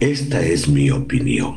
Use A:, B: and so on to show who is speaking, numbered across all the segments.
A: Esta es mi opinión.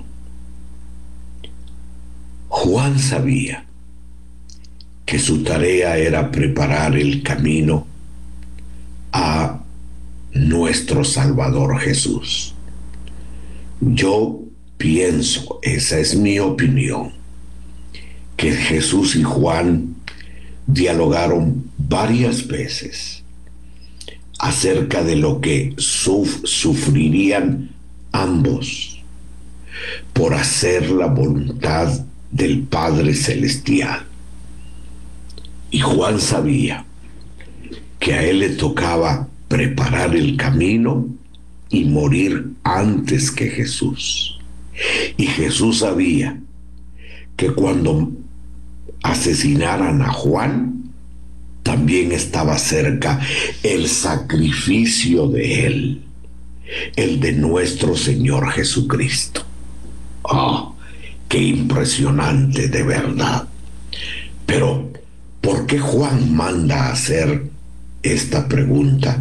A: Juan sabía que su tarea era preparar el camino a nuestro Salvador Jesús. Yo pienso, esa es mi opinión, que Jesús y Juan dialogaron varias veces acerca de lo que sufrirían ambos por hacer la voluntad del Padre Celestial. Y Juan sabía que a él le tocaba preparar el camino y morir antes que Jesús. Y Jesús sabía que cuando asesinaran a Juan, también estaba cerca el sacrificio de él, el de nuestro Señor Jesucristo. ¡Oh, qué impresionante de verdad! Pero, ¿por qué Juan manda a hacer esta pregunta?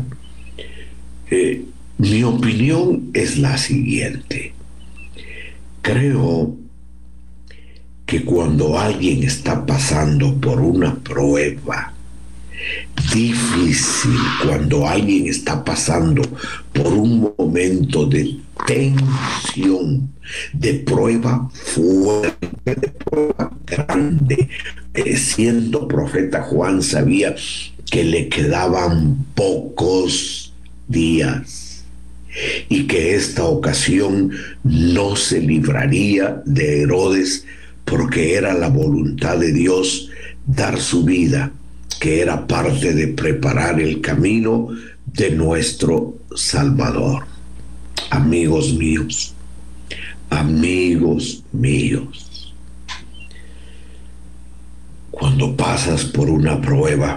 A: Mi opinión es la siguiente. Creo que cuando alguien está pasando por una prueba difícil, cuando alguien está pasando por un momento de tensión, de prueba fuerte, de prueba grande, siendo profeta Juan sabía que le quedaban pocos días y que esta ocasión no se libraría de Herodes, porque era la voluntad de Dios dar su vida, que era parte de preparar el camino de nuestro Salvador. Amigos míos, cuando pasas por una prueba,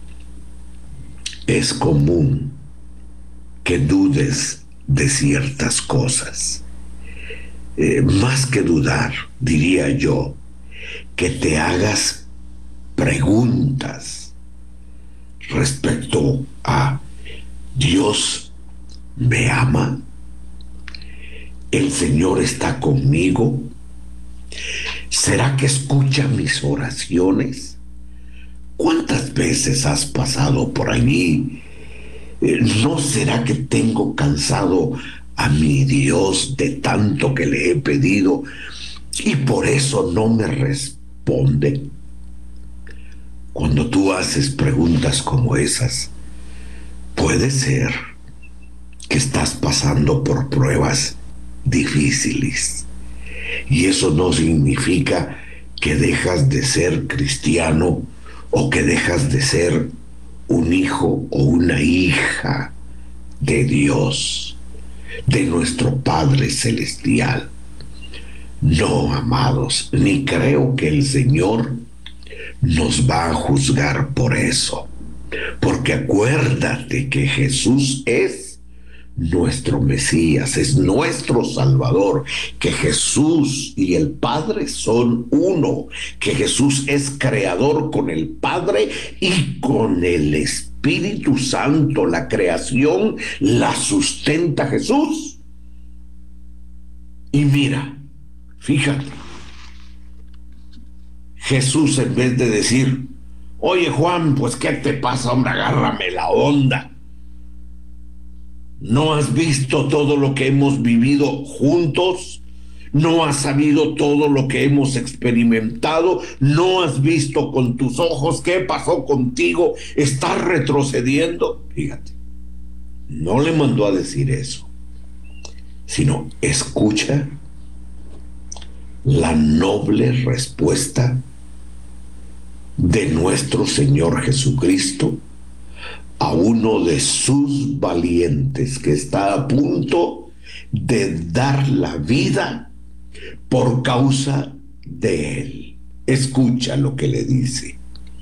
A: es común que dudes de ciertas cosas. Más que dudar, diría yo, que te hagas preguntas respecto a: ¿Dios me ama? ¿El Señor está conmigo? ¿Será que escucha mis oraciones? ¿Cuántas veces has pasado por allí? ¿No será que tengo cansado a mi Dios de tanto que le he pedido y por eso no me responde? Cuando tú haces preguntas como esas, puede ser que estás pasando por pruebas difíciles. Y eso no significa que dejas de ser cristiano o que dejas de ser un hijo o una hija de Dios, de nuestro Padre Celestial. No, amados, ni creo que el Señor nos va a juzgar por eso, porque acuérdate que Jesús es nuestro Mesías, es nuestro Salvador, que Jesús y el Padre son uno, que Jesús es creador con el Padre y con el Espíritu Santo. La creación la sustenta Jesús. Y mira, fíjate, Jesús, en vez de decir: oye Juan, pues ¿qué te pasa, hombre? Agárrame la onda. ¿No has visto todo lo que hemos vivido juntos? ¿No has sabido todo lo que hemos experimentado? ¿No has visto con tus ojos qué pasó contigo? ¿Estás retrocediendo? Fíjate, no le mandó a decir eso, sino escucha la noble respuesta de nuestro Señor Jesucristo a uno de sus valientes que está a punto de dar la vida por causa de él. Escucha lo que le dice: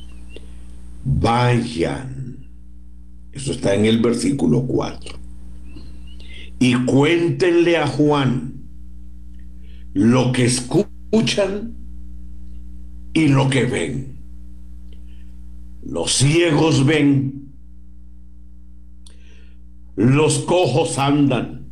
A: vayan, eso está en el versículo 4, y cuéntenle a Juan lo que escuchan y lo que ven. Los ciegos ven, los cojos andan,